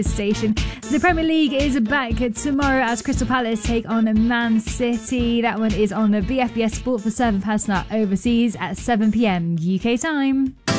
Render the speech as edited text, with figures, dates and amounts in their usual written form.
station. So the Premier League is back tomorrow as Crystal Palace take on Man City. That one is on the BFBS Sport for Serving Personnel overseas at 7 p.m. UK time.